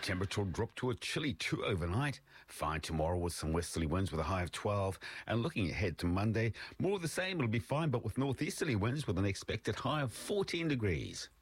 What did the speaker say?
Temperature will drop to a chilly 2 overnight. Fine tomorrow with some westerly winds with a high of 12. And looking ahead to Monday, more of the same. It'll be fine, but with northeasterly winds with an expected high of 14 degrees.